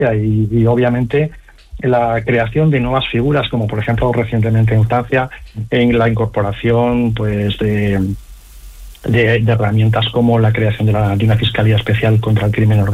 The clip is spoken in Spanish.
y obviamente la creación de nuevas figuras, como por ejemplo recientemente en Francia, en la incorporación pues de herramientas como la creación de una fiscalía especial contra el crimen organizado